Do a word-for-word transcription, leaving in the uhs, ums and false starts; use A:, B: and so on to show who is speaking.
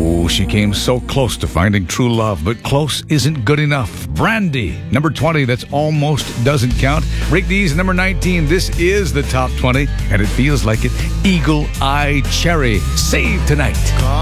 A: Oh, she came so close to finding true love, but close isn't good enough. Brandy, number twenty, that's almost doesn't count. Rick Dees, number nineteen, this is the top twenty, and it feels like it. Eagle Eye Cherry, Save Tonight.